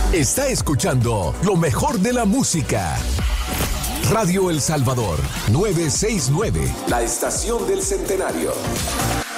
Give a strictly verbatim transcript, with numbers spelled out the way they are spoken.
Está escuchando lo mejor de la música. Radio El Salvador, novecientos sesenta y nueve, la estación del centenario.